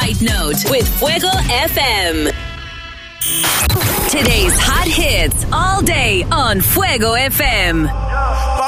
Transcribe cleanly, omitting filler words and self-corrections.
right note with Fuego FM. Today's hot hits all day on Fuego FM.